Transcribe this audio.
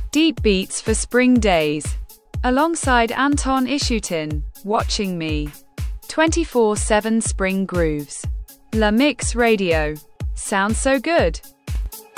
Deep beats for spring days. Alongside Anton Ishutin, Watching Me. 24/7 spring grooves. La Mix Radio. Sounds so good.